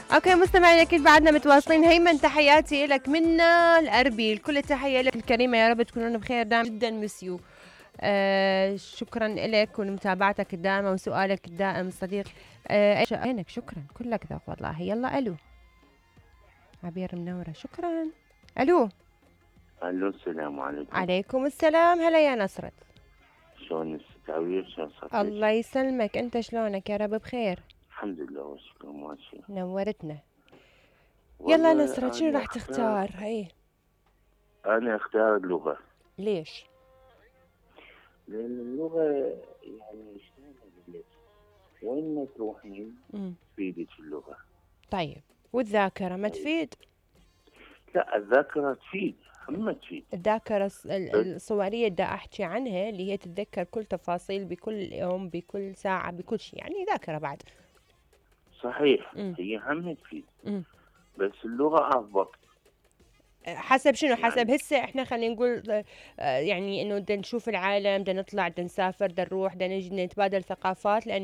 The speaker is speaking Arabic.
اوكي مستمعينا اكيد بعدنا متواصلين. هيمن تحياتي لك منا الاربيل، كل التحيه لك الكريمه، يا رب تكونون بخير دائما جدا مسيو. شكرا لك ولمتابعتك الدائمه وسؤالك الدائم صديق. عينك، شكرا كلك ذوق والله. يلا الو عبير منوره، شكرا. الو. الو السلام عليكم. عليكم السلام، هلا يا نصرت. شلون التعوير؟ شلون صحتك؟ الله يسلمك، انت شلونك؟ يا رب بخير. الحمد لله والشكر ماشي. نورتنا. يلا والله نصرت، شنو راح تختار؟ هي انا اختار اللغة. ليش؟ لان اللغة يعني شلون اقول لك، وين ما تروحين تفيدك اللغة. طيب والذاكرة ما تفيد؟ لا الذاكرة تفيد، هم تفيد. الذاكرة الصورية دا أحكي عنها، اللي هي تتذكر كل تفاصيل بكل يوم بكل ساعة بكل شيء، يعني ذاكرة بعد. صحيح. هي هم تفيد. بس اللغة أضبط. حسب شنو؟ يعني حسب هسه احنا خلينا نقول يعني انه بدنا نشوف العالم، بدنا نطلع، بدنا نسافر، بدنا نروح، بدنا نجي نتبادل ثقافات، لان